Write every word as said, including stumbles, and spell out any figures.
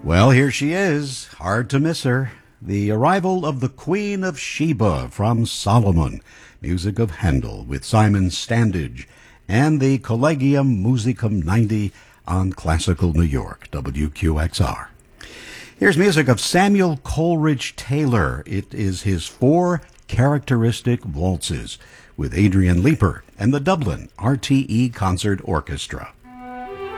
Well, here she is. Hard to miss her. The arrival of the Queen of Sheba from Solomon, music of Handel with Simon Standage, and the Collegium Musicum ninety on Classical New York, W Q X R. Here's music of Samuel Coleridge Taylor. It is his four characteristic waltzes with Adrian Leeper and the Dublin R T E Concert Orchestra.